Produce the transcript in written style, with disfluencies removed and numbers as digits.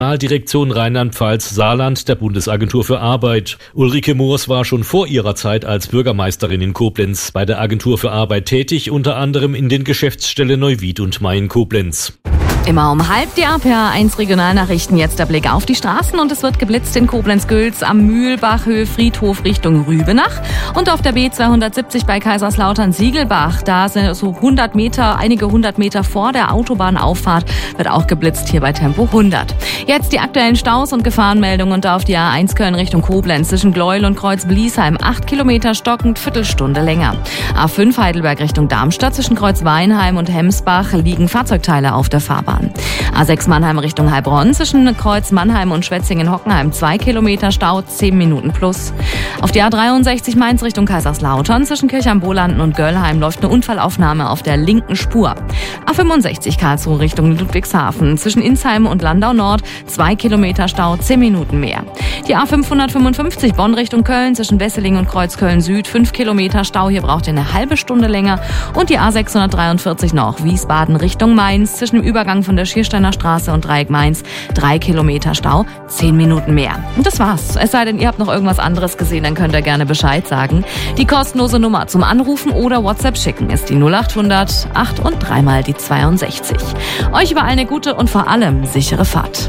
Regionaldirektion Rheinland-Pfalz-Saarland der Bundesagentur für Arbeit. Ulrike Moors war schon vor ihrer Zeit als Bürgermeisterin in Koblenz bei der Agentur für Arbeit tätig, unter anderem in den Geschäftsstellen Neuwied und Main-Koblenz. Immer um halb die RPA1 Regionalnachrichten. Jetzt der Blick auf die Straßen und es wird geblitzt in Koblenz-Gülz am Mühlbachhöhe Friedhof Richtung Rübenach und auf der B270 bei Kaiserslautern-Siegelbach. Da sind so einige 100 Meter vor der Autobahnauffahrt wird auch geblitzt hier bei Tempo 100. Jetzt die aktuellen Staus und Gefahrenmeldungen und auf die A1 Köln Richtung Koblenz zwischen Gleuel und Kreuz-Bliesheim 8 Kilometer stockend, Viertelstunde länger. A5 Heidelberg Richtung Darmstadt zwischen Kreuz-Weinheim und Hemsbach liegen Fahrzeugteile auf der Fahrbahn. A6 Mannheim Richtung Heilbronn zwischen Kreuz Mannheim und Schwetzingen-Hockenheim 2 Kilometer Stau, 10 Minuten plus. Auf die A63 Mainz Richtung Kaiserslautern zwischen Kirchheim-Bolanden und Göllheim läuft eine Unfallaufnahme auf der linken Spur. A65 Karlsruhe Richtung Ludwigshafen zwischen Insheim und Landau Nord 2 Kilometer Stau, 10 Minuten mehr. Die A555 Bonn Richtung Köln zwischen Wesseling und Kreuzköln Süd 5 Kilometer Stau, hier braucht ihr eine halbe Stunde länger. Und die A643 noch Wiesbaden Richtung Mainz zwischen dem Übergang von der Schiersteiner Straße und Dreieck Mainz 3 Kilometer Stau, 10 Minuten mehr. Und das war's. Es sei denn, ihr habt noch irgendwas anderes gesehen, dann könnt ihr gerne Bescheid sagen. Die kostenlose Nummer zum Anrufen oder WhatsApp schicken ist die 0800 8 und 3 mal die 62. Euch überall eine gute und vor allem sichere Fahrt.